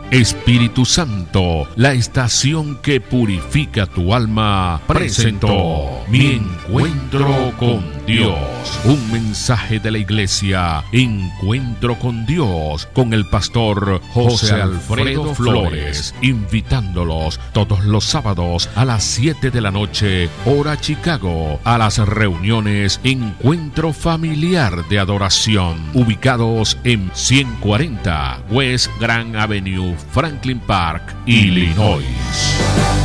Espíritu Santo, la estación que purifica tu alma, presentó Mi Encuentro con Dios. Un mensaje de la iglesia Encuentro con Dios, con el pastor José Alfredo Flores, invitándolos todos los sábados a las 7 de la noche, hora Chicago, a las reuniones Encuentro Familiar de Adoración, ubicados en 140 West Grand Avenue, Franklin Park, Illinois.